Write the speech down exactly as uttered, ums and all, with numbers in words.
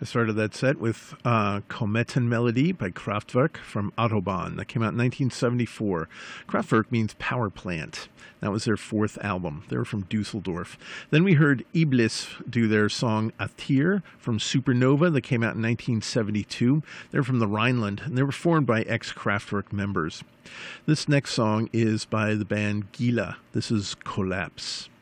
I started that set with uh, Kometenmelodie by Kraftwerk from Autobahn. That came out in nineteen seventy-four. Kraftwerk means power plant. That was their fourth album. They were from Dusseldorf. Then we heard Iblis do their song Atir from Supernova that came out in nineteen seventy-two. They're from the Rhineland, and they were formed by ex-Kraftwerk members. This next song is by the band Gila. This is Collapse.